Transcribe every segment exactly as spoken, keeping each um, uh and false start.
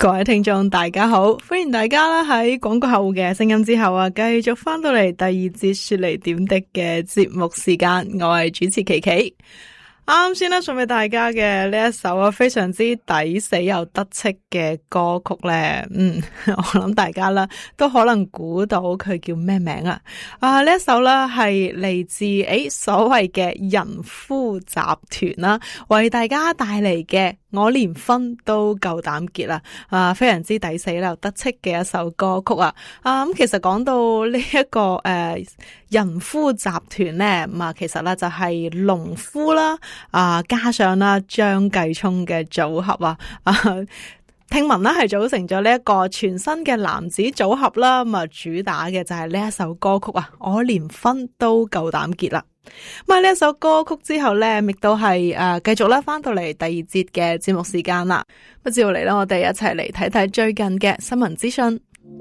各位聽眾大家好，歡迎大家啦喺廣告後嘅聲音之後啊，繼續翻到嚟第二節說嚟點滴嘅節目時間，我係主持琪琪。啱先咧送俾大家嘅呢一首啊，非常之抵死又得戚嘅歌曲咧，嗯，我諗大家啦都可能估到佢叫咩名啊？啊，呢一首啦係嚟自誒所謂嘅人夫集團啦，為大家帶嚟嘅我連婚都夠膽結啦，啊，非常之抵死又得戚嘅一首歌曲啊！啊，咁其實講到呢、這、一個誒、呃、人夫集團咧，咁啊，其實咧就係農夫啦。啊，加上啦張繼聰嘅組合啊，啊聽聞咧係組成咗呢一個全新嘅男子組合啦，咁啊主打嘅就係呢一首歌曲啊，我連婚都夠膽結啦。咁啊呢一首歌曲之後咧，亦都係誒繼續咧翻到嚟第二節嘅節目時間啦。咁接落嚟咧，我哋一齊嚟睇睇最近嘅新聞資訊。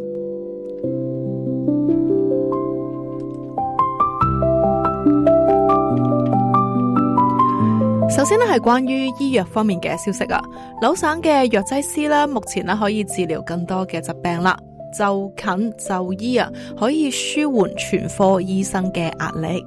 首先咧係關於醫藥方面嘅消息啊，紐省嘅藥劑師咧目前咧可以治療更多嘅疾病啦，就近就醫啊，可以舒緩全科醫生嘅壓力。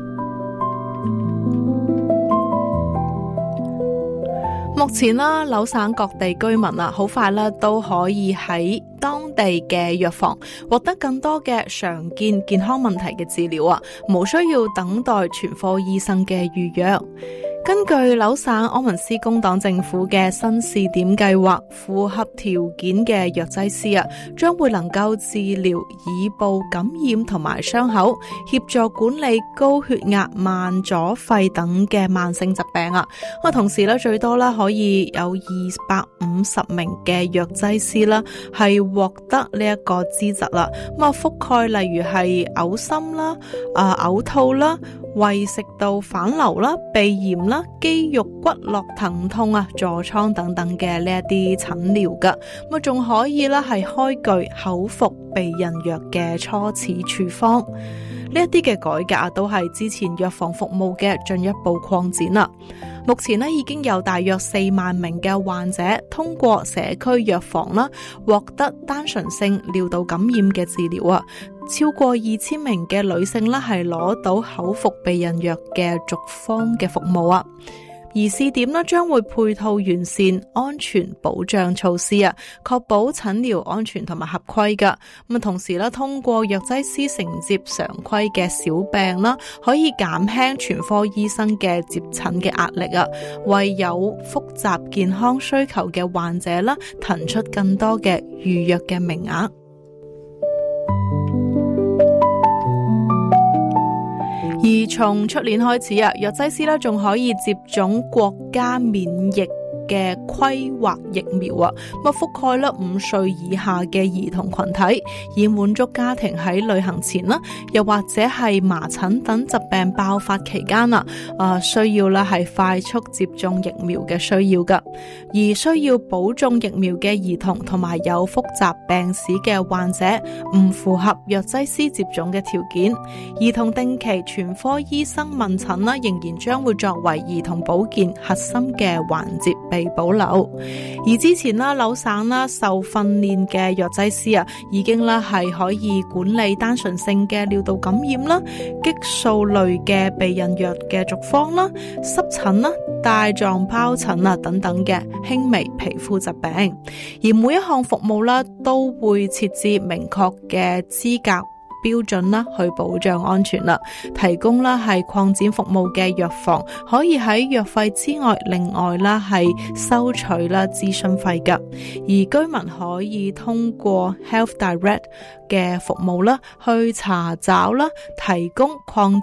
目前啦，紐省各地居民啊，好快啦都可以喺當地嘅藥房獲得更多嘅常見健康問題嘅治療啊，無需要等待全科醫生嘅預約。根據紐省柯文斯工黨政府嘅新試點計劃，符合條件嘅藥劑師啊，將會能夠治療耳部感染同埋傷口，協助管理高血壓、慢阻肺等嘅慢性疾病啊。咁同時咧，最多啦可以有二百五十名嘅藥劑師啦，係獲得呢一個資質啦。咁啊，覆蓋例如係嘔心啦、啊嘔吐啦、胃食道反流啦、鼻炎啦、肌肉骨骼疼痛啊、痤瘡等等嘅呢一啲診療噶，咁啊仲可以啦係開具口服避孕藥嘅初次處方。呢一啲嘅改革啊，都係之前藥房服務嘅進一步擴展啦。目前呢已經有大約四萬名嘅患者通過社區藥房啦，獲得單純性尿道感染嘅治療啊。超過二千名嘅女性呢係攞到口服避孕藥嘅續方嘅服務啊。而試點呢將會配套完善安全保障措施啊，確保診療安全同埋合規噶。咁啊，同時呢通過藥劑師承接常規嘅小病啦，可以減輕全科醫生嘅接診嘅壓力啊，為有複雜健康需求嘅患者啦，騰出更多嘅預約嘅名額。而從出年開始啊，藥劑師咧仲可以接種國家免疫嘅規劃疫苗啊，咁覆蓋咧五歲以下嘅兒童群體，以滿足家庭喺旅行前啦，又或者係麻疹等疾病爆發期間啊，啊需要咧係快速接種疫苗嘅需要噶。而需要補種疫苗嘅兒童同埋有複雜病史嘅患者，唔符合藥劑師接種嘅條件，兒童定期全科醫生問診啦，仍然將會作為兒童保健核心嘅環節被保留。而之前啦，紐省啦受訓練嘅藥劑師啊，已經啦係可以管理單純性嘅尿道感染啦、激素類嘅避孕藥嘅續方啦、濕疹啦、帶狀疱疹啊等等嘅輕微皮膚疾病。而每一項服務啦都會設置明確嘅資格標準啦，去保障安全啦。提供啦係擴展服務嘅藥房，可以喺藥費之外，另外啦係收取啦諮詢費噶。而居民可以通過 Health Direct 嘅服務啦，去查找啦，提供擴